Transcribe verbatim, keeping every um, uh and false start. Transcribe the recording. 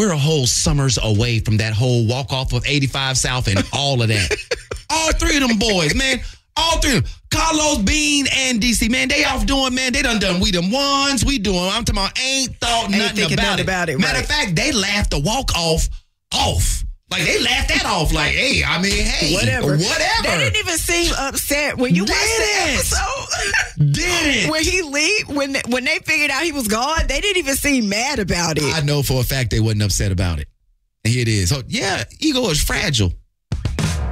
we're a whole summers away from that whole walk off of eighty-five South and all of that. All three of them boys, man. All three of them. Carlos, Bean, and D C, man, they off doing, man, they done done we them ones, we doing, I'm talking about ain't thought Ain't nothing thinking about nothing it. about it, Matter right. of fact, they laughed the walk off off. Like, they laughed that off. Like, hey, I mean, hey, Whatever. whatever. They didn't even seem upset when you watched the Didn't. episode. Didn't. When he leave, when when they figured out he was gone, they didn't even seem mad about it. I know for a fact they wasn't upset about it. And here it is. So, yeah, ego is fragile.